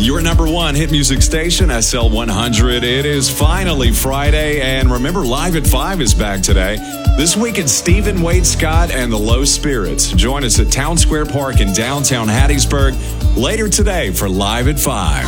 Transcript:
Your number one hit music station, SL 100. It is finally Friday, and remember, Live at 5 is back today. This week it's Stephen Wade Scott and the Low Spirits. Join us at Town Square Park in downtown Hattiesburg later today for Live at 5.